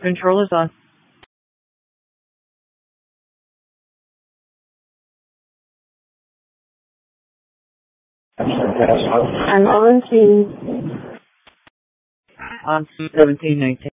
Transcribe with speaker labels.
Speaker 1: Control is on.
Speaker 2: I'm on to
Speaker 1: On 1719.